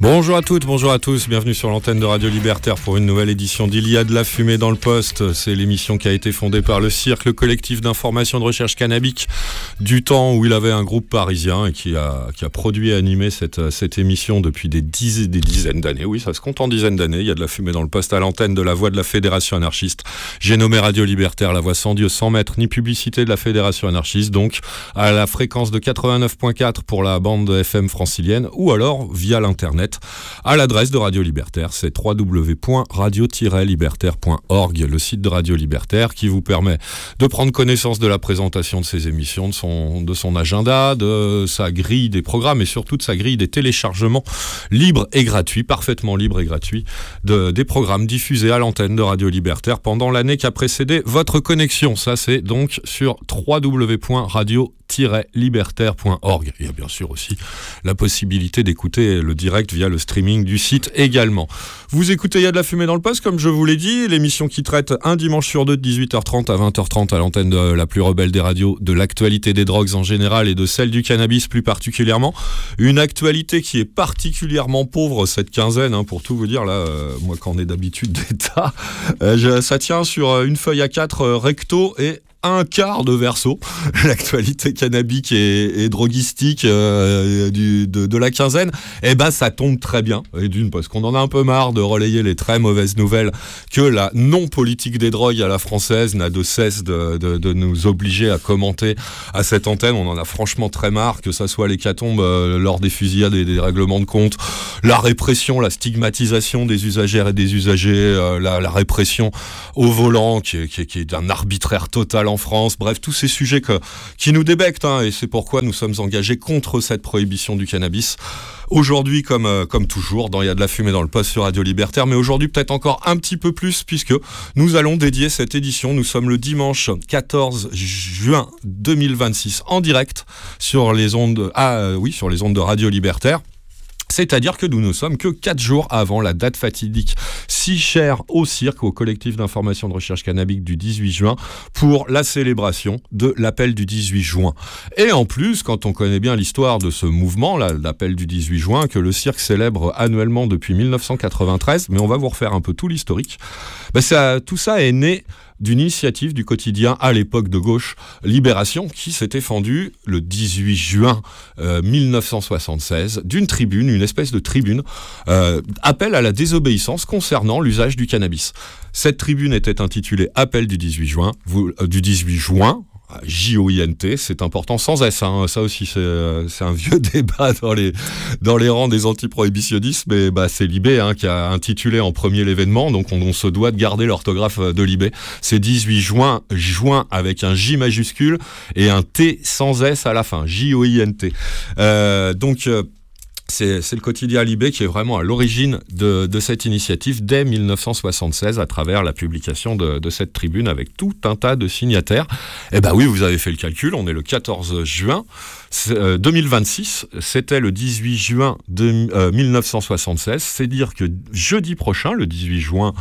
Bonjour à toutes, bonjour à tous, bienvenue sur l'antenne de Radio Libertaire pour une nouvelle édition d'Il y a de la fumée dans le poste. C'est l'émission qui a été fondée par le CIRC, le collectif d'information de recherche cannabique, du temps où il avait un groupe parisien et qui a produit et animé cette émission depuis des dizaines d'années. Oui, ça se compte en dizaines d'années. Il y a de la fumée dans le poste à l'antenne de la voix de la Fédération anarchiste. J'ai nommé Radio Libertaire la voix sans Dieu, sans maître ni publicité de la Fédération anarchiste, donc à la fréquence de 89.4 pour la bande FM francilienne ou alors via l'internet à l'adresse de Radio Libertaire, c'est www.radio-libertaire.org, le site de Radio Libertaire qui vous permet de prendre connaissance de la présentation de ses émissions, de son agenda, de sa grille des programmes et surtout de sa grille des téléchargements libres et gratuits, parfaitement libres et gratuits, des programmes diffusés à l'antenne de Radio Libertaire pendant l'année qui a précédé votre connexion. Ça, c'est donc sur www.radio-libertaire.org. Il y a bien sûr aussi la possibilité d'écouter le direct via le streaming du site également. Vous écoutez Il y a de la fumée dans le poste, comme je vous l'ai dit, l'émission qui traite un dimanche sur deux de 18h30 à 20h30 à l'antenne de la plus rebelle des radios, de l'actualité des drogues en général et de celle du cannabis plus particulièrement. Une actualité qui est particulièrement pauvre cette quinzaine, pour tout vous dire, là, moi quand on est d'habitude d'État, ça tient sur une feuille A4 recto et un quart de verso, l'actualité cannabique et droguistique de la quinzaine, ça tombe très bien. Et d'une, parce qu'on en a un peu marre de relayer les très mauvaises nouvelles que la non-politique des drogues à la française n'a de cesse de nous obliger à commenter à cette antenne. On en a franchement très marre, que ça soit l'hécatombe lors des fusillades et des règlements de compte, la répression, la stigmatisation des usagères et des usagers, la répression au volant qui est d'un arbitraire total en France, bref, tous ces sujets qui nous débectent, et c'est pourquoi nous sommes engagés contre cette prohibition du cannabis. Aujourd'hui, comme toujours, il y a de la fumée dans le poste sur Radio Libertaire, mais aujourd'hui peut-être encore un petit peu plus, puisque nous allons dédier cette édition, nous sommes le dimanche 14 juin 2026, en direct sur les ondes de Radio Libertaire. C'est-à-dire que nous ne sommes que 4 jours avant la date fatidique si chère au CIRC, au collectif d'information de recherche cannabique du 18 juin, pour la célébration de l'appel du 18 juin. Et en plus, quand on connaît bien l'histoire de ce mouvement, l'appel du 18 juin, que le CIRC célèbre annuellement depuis 1993, mais on va vous refaire un peu tout l'historique, tout ça est né d'une initiative du quotidien à l'époque de gauche Libération, qui s'était fendue le 18 juin 1976 d'une tribune, une espèce de tribune, appel à la désobéissance concernant l'usage du cannabis. Cette tribune était intitulée Appel du 18 juin, J-O-I-N-T, c'est important, sans S, ça aussi c'est un vieux débat dans les rangs des anti-prohibitionnistes, mais c'est Libé qui a intitulé en premier l'événement, donc on se doit de garder l'orthographe de Libé. C'est 18 juin avec un J majuscule et un T sans S à la fin, J-O-I-N-T. C'est le quotidien Libé qui est vraiment à l'origine de cette initiative dès 1976 à travers la publication de cette tribune avec tout un tas de signataires. Oui, vous avez fait le calcul, on est le 14 juin 2026, c'était le 18 juin 1976, c'est dire que jeudi prochain, le 18 juin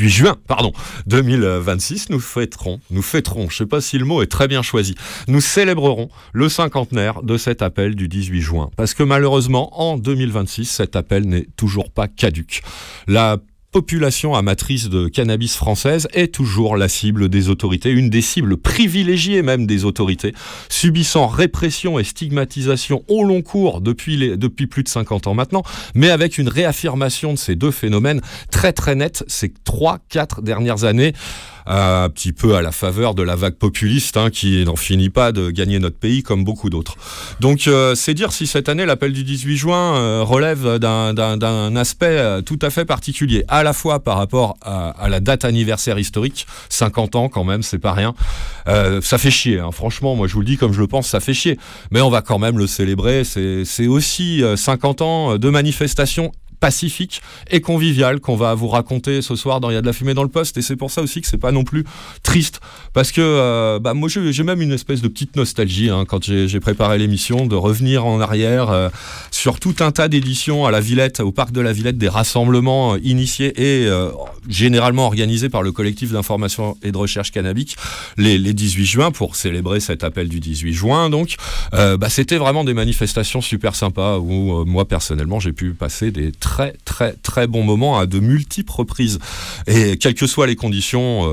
2026, nous fêterons, je sais pas si le mot est très bien choisi, nous célébrerons le cinquantenaire de cet appel du 18 juin, parce que malheureusement, en 2026, cet appel n'est toujours pas caduc. La population amatrice de cannabis française est toujours la cible des autorités, une des cibles privilégiées même des autorités, subissant répression et stigmatisation au long cours depuis plus de 50 ans maintenant, mais avec une réaffirmation de ces deux phénomènes très très nette ces 3-4 dernières années, un petit peu à la faveur de la vague populiste qui n'en finit pas de gagner notre pays comme beaucoup d'autres. Donc c'est dire si cette année l'appel du 18 juin relève d'un aspect tout à fait particulier, à la fois par rapport à la date anniversaire historique, 50 ans quand même, c'est pas rien. Ça fait chier, franchement, moi je vous le dis comme je le pense, ça fait chier. Mais on va quand même le célébrer, c'est aussi 50 ans de manifestations pacifique et convivial qu'on va vous raconter ce soir dans Il y a de la fumée dans le poste, et c'est pour ça aussi que c'est pas non plus triste, parce que moi j'ai même une espèce de petite nostalgie quand j'ai préparé l'émission, de revenir en arrière sur tout un tas d'éditions à la Villette, au parc de la Villette, des rassemblements initiés et généralement organisés par le collectif d'information et de recherche cannabique les 18 juin pour célébrer cet appel du 18 juin. Donc c'était vraiment des manifestations super sympas où moi personnellement j'ai pu passer des très très très très bons moments à de multiples reprises. Et quelles que soient les conditions,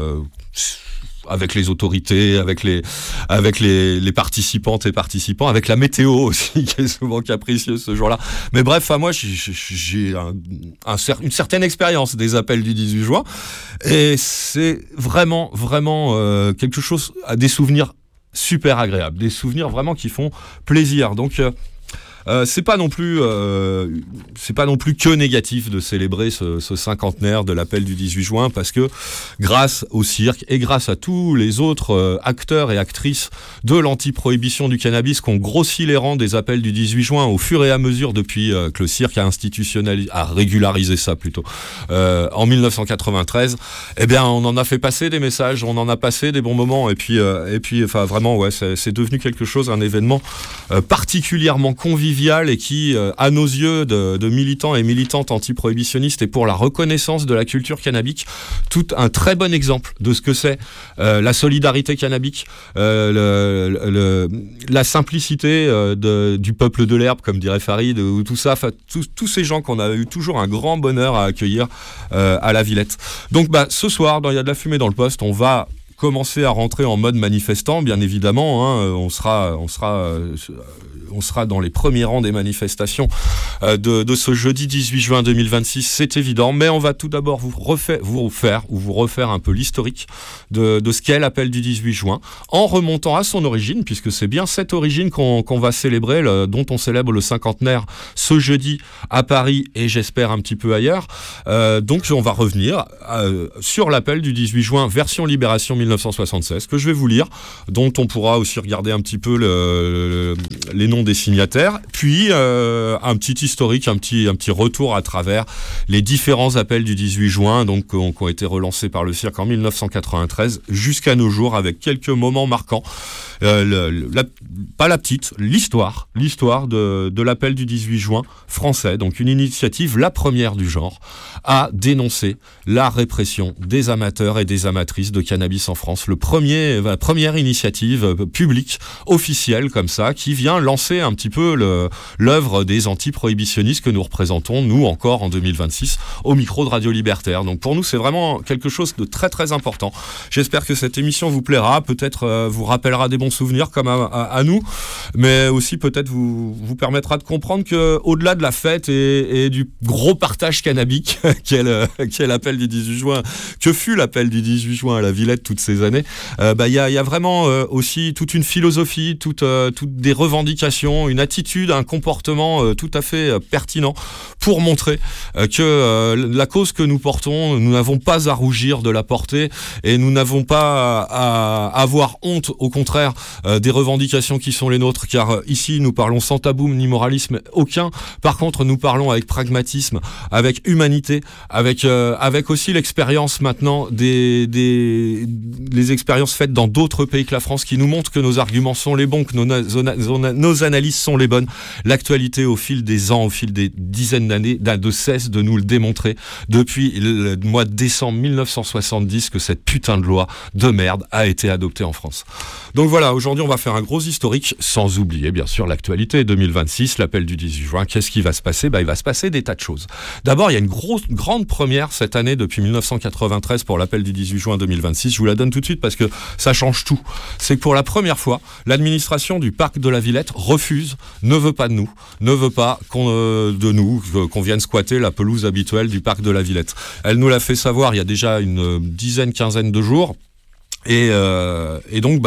avec les autorités, avec les participantes et participants, avec la météo aussi, qui est souvent capricieuse ce jour-là. Mais bref, moi, j'ai une certaine expérience des appels du 18 juin, et c'est vraiment, vraiment quelque chose, des souvenirs super agréables, des souvenirs vraiment qui font plaisir. Donc, c'est pas non plus que négatif de célébrer ce cinquantenaire de l'appel du 18 juin, parce que grâce au cirque et grâce à tous les autres acteurs et actrices de l'anti-prohibition du cannabis qui ont grossi les rangs des appels du 18 juin au fur et à mesure depuis que le cirque a régularisé ça plutôt en 1993, eh bien on en a fait passer des messages, on en a passé des bons moments, et puis enfin vraiment ouais, c'est devenu quelque chose, un événement particulièrement convivial, et qui, à nos yeux de militants et militantes anti-prohibitionnistes, et pour la reconnaissance de la culture cannabique, tout un très bon exemple de ce que c'est la solidarité cannabique, la simplicité du peuple de l'herbe, comme dirait Farid, ou tout ça, tous ces gens qu'on a eu toujours un grand bonheur à accueillir à la Villette. Donc ce soir, dans Il y a de la fumée dans le poste, on va commencer à rentrer en mode manifestant, bien évidemment, hein. On sera dans les premiers rangs des manifestations de ce jeudi 18 juin 2026, c'est évident, mais on va tout d'abord vous refaire un peu l'historique de ce qu'est l'appel du 18 juin, en remontant à son origine, puisque c'est bien cette origine qu'on va célébrer, dont on célèbre le cinquantenaire ce jeudi à Paris, et j'espère un petit peu ailleurs. Donc on va revenir sur l'appel du 18 juin, version Libération 1976, que je vais vous lire, dont on pourra aussi regarder un petit peu les noms des signataires, puis un petit historique, un petit retour à travers les différents appels du 18 juin, donc qui ont été relancés par le cirque en 1993 jusqu'à nos jours, avec quelques moments marquants. L'histoire de l'appel du 18 juin français, donc une initiative, la première du genre, à dénoncer la répression des amateurs et des amatrices de cannabis en France. La première initiative publique, officielle comme ça, qui vient lancer un petit peu l'œuvre des anti-prohibitionnistes que nous représentons, nous encore en 2026, au micro de Radio Libertaire. Donc pour nous, c'est vraiment quelque chose de très très important. J'espère que cette émission vous plaira, peut-être vous rappellera des bons souvenirs comme à nous, mais aussi peut-être vous permettra de comprendre que au-delà de la fête et du gros partage cannabique qu'est l'appel du 18 juin, que fut l'appel du 18 juin à la Villette toutes ces années, y a vraiment aussi toute une philosophie, toutes des revendications, une attitude, un comportement tout à fait pertinent pour montrer que la cause que nous portons, nous n'avons pas à rougir de la porter, et nous n'avons pas à avoir honte, au contraire, des revendications qui sont les nôtres, car ici nous parlons sans tabou ni moralisme aucun. Par contre, nous parlons avec pragmatisme, avec humanité, avec aussi l'expérience maintenant les expériences faites dans d'autres pays que la France, qui nous montrent que nos arguments sont les bons, que nos analyses sont les bonnes. L'actualité, au fil des ans, au fil des dizaines d'années, ne cesse de nous le démontrer depuis le mois de décembre 1970 que cette putain de loi de merde a été adoptée en France. Donc voilà, aujourd'hui on va faire un gros historique, sans oublier bien sûr l'actualité 2026, l'appel du 18 juin. Qu'est-ce qui va se passer ? Il va se passer des tas de choses. D'abord, il y a une grande première cette année depuis 1993 pour l'appel du 18 juin 2026. Je vous la donne tout de suite parce que ça change tout. C'est que pour la première fois, l'administration du parc de la Villette ne veut pas de nous, ne veut pas qu'on vienne squatter la pelouse habituelle du parc de la Villette. Elle nous l'a fait savoir il y a déjà une quinzaine de jours. Et donc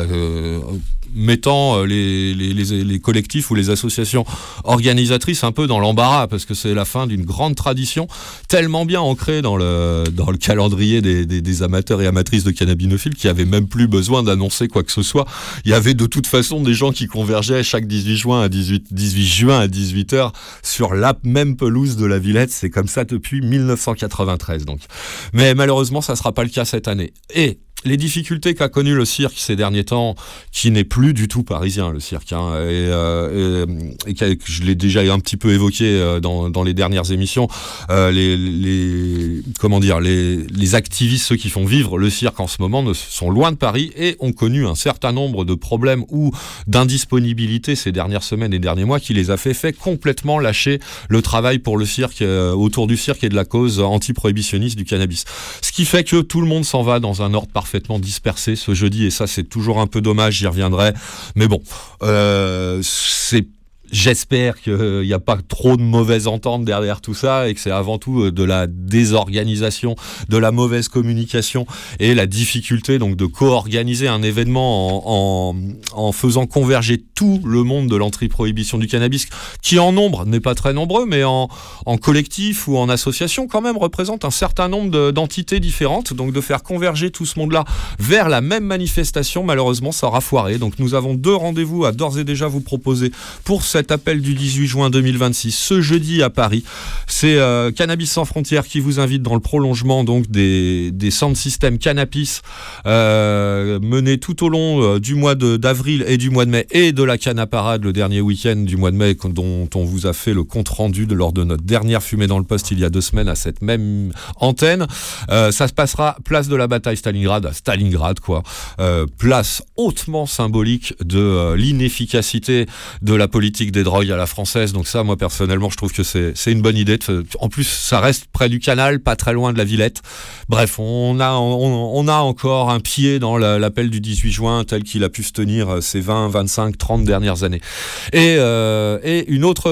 mettant les collectifs ou les associations organisatrices un peu dans l'embarras, parce que c'est la fin d'une grande tradition tellement bien ancrée dans le calendrier des amateurs et amatrices de cannabinophiles, qui avaient même plus besoin d'annoncer quoi que ce soit. Il y avait de toute façon des gens qui convergeaient chaque 18 juin à 18h sur la même pelouse de la Villette. C'est comme ça depuis 1993 donc. Mais malheureusement ça sera pas le cas cette année. Et les difficultés qu'a connues le cirque ces derniers temps, qui n'est plus du tout parisien, le cirque, hein, et je l'ai déjà un petit peu évoqué dans les dernières émissions, les activistes, ceux qui font vivre le cirque en ce moment, sont loin de Paris et ont connu un certain nombre de problèmes ou d'indisponibilité ces dernières semaines et derniers mois qui les a fait complètement lâcher le travail pour le cirque, autour du cirque et de la cause anti-prohibitionniste du cannabis. Ce qui fait que tout le monde s'en va dans un ordre parfaitement dispersé ce jeudi, et ça c'est toujours un peu dommage, j'y reviendrai, mais bon, j'espère qu'il n'y a pas trop de mauvaises ententes derrière tout ça et que c'est avant tout de la désorganisation, de la mauvaise communication et la difficulté donc de co-organiser un événement en faisant converger tout le monde de l'anti-prohibition du cannabis, qui en nombre n'est pas très nombreux, mais en collectif ou en association quand même représente un certain nombre d'entités différentes. Donc de faire converger tout ce monde-là vers la même manifestation, malheureusement ça aura foiré. Donc nous avons 2 rendez-vous à d'ores et déjà vous proposer pour cet appel du 18 juin 2026, ce jeudi à Paris. C'est Cannabis sans frontières qui vous invite dans le prolongement donc des sound systems Cannapis menés tout au long du mois d'avril et du mois de mai, et de la Cannaparade le dernier week-end du mois de mai, dont on vous a fait le compte-rendu lors de notre dernière fumée dans le poste il y a 2 semaines à cette même antenne. Ça se passera place de la bataille Stalingrad, à Stalingrad quoi. Place hautement symbolique de l'inefficacité de la politique des drogues à la française. Donc ça, moi personnellement, je trouve que c'est une bonne idée. En plus, ça reste près du canal, pas très loin de la Villette. Bref, on a encore un pied dans l'appel du 18 juin tel qu'il a pu se tenir ces 20, 25, 30 dernières années. Et un autre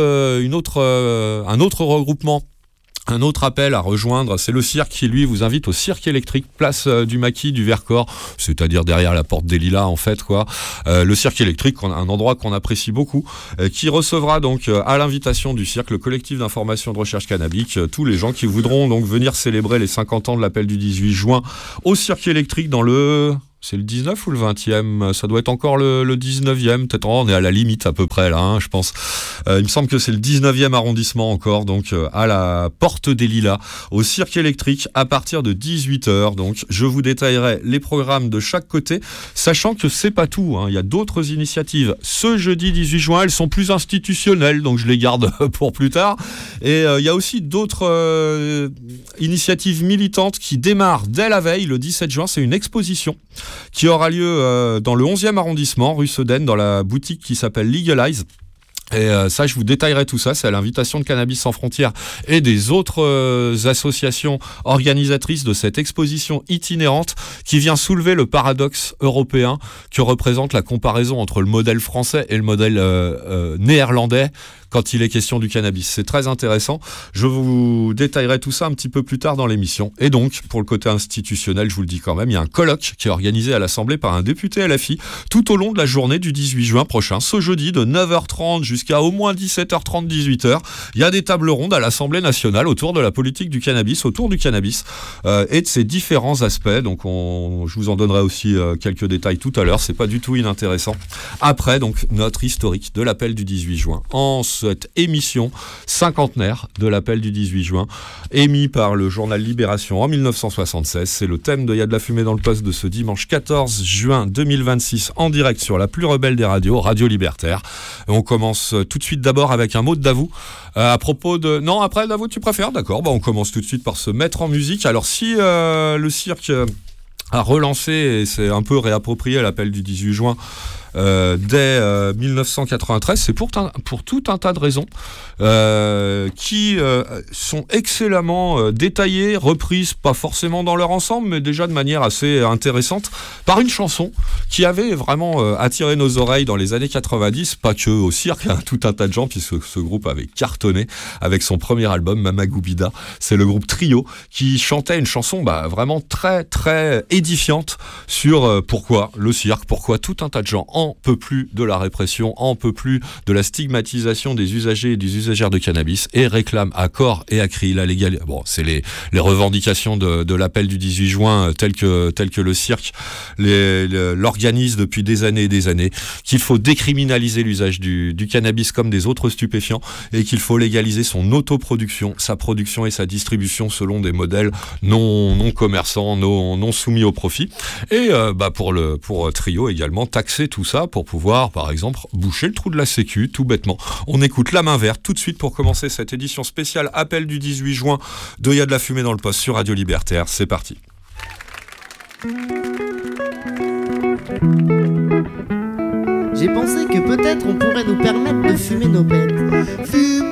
regroupement, un autre appel à rejoindre, c'est le cirque qui, lui, vous invite au cirque électrique, place du Maquis du Vercors, c'est-à-dire derrière la porte des Lilas, en fait, quoi. Le cirque électrique, un endroit qu'on apprécie beaucoup, qui recevra donc, à l'invitation du cirque, le collectif d'information de recherche cannabique, tous les gens qui voudront donc venir célébrer les 50 ans de l'appel du 18 juin au cirque électrique dans le... C'est le 19 ou le 20e? Ça doit être encore le 19e. Peut-être on est à la limite à peu près là, hein, je pense. Il me semble que c'est le 19e arrondissement encore, donc à la porte des Lilas, au cirque électrique, à partir de 18h. Donc je vous détaillerai les programmes de chaque côté, sachant que c'est pas tout, hein. Il y a d'autres initiatives. Ce jeudi 18 juin, elles sont plus institutionnelles, donc je les garde pour plus tard. Et il y a aussi d'autres initiatives militantes qui démarrent dès la veille, le 17 juin. C'est une exposition qui aura lieu dans le 11e arrondissement, rue Sedaine, dans la boutique qui s'appelle Legalize. Et ça, je vous détaillerai tout ça. C'est à l'invitation de Cannabis sans frontières et des autres associations organisatrices de cette exposition itinérante qui vient soulever le paradoxe européen que représente la comparaison entre le modèle français et le modèle néerlandais quand il est question du cannabis. C'est très intéressant. Je vous détaillerai tout ça un petit peu plus tard dans l'émission. Et donc, pour le côté institutionnel, je vous le dis quand même, il y a un colloque qui est organisé à l'Assemblée par un député LFI tout au long de la journée du 18 juin prochain, ce jeudi de 9h30 jusqu'à au moins 17h30, 18h. Il y a des tables rondes à l'Assemblée nationale autour de la politique du cannabis, autour du cannabis et de ses différents aspects. Donc, je vous en donnerai aussi quelques détails tout à l'heure. C'est pas du tout inintéressant. Après, donc, notre historique de l'appel du 18 juin. En cette émission cinquantenaire de l'appel du 18 juin, émis par le journal Libération en 1976. C'est le thème de Y'a de la fumée dans le poste de ce dimanche 14 juin 2026 en direct sur la plus rebelle des radios, Radio Libertaire. Et on commence tout de suite d'abord avec un mot de Davout à propos de... Non, après Davout tu préfères? D'accord, on commence tout de suite par se mettre en musique. Alors si le cirque a relancé et s'est un peu réapproprié l'appel du 18 juin dès 1993, c'est pour tout un tas de raisons qui sont excellemment détaillées, reprises, pas forcément dans leur ensemble, mais déjà de manière assez intéressante, par une chanson qui avait vraiment attiré nos oreilles dans les années 90, pas que au cirque, hein, tout un tas de gens, puisque ce groupe avait cartonné avec son premier album, Mama Goubida. C'est le groupe Trio qui chantait une chanson vraiment très très édifiante sur pourquoi le cirque, pourquoi tout un tas de gens en peut plus de la répression, en peut plus de la stigmatisation des usagers et des usagères de cannabis et réclame à corps et à cri la légalisation. Bon, c'est les revendications de l'appel du 18 juin tel que le cirque l'organise depuis des années et des années, qu'il faut décriminaliser l'usage du cannabis comme des autres stupéfiants et qu'il faut légaliser son autoproduction, sa production et sa distribution selon des modèles non commerçants, non soumis au profit. Et pour Trio également, taxer tout ça pour pouvoir, par exemple, boucher le trou de la sécu, tout bêtement. On écoute La Main Verte tout de suite pour commencer cette édition spéciale appel du 18 juin de Y'a de la fumée dans le poste sur Radio Libertaire. C'est parti. J'ai pensé que peut-être on pourrait nous permettre de fumer nos bêtes.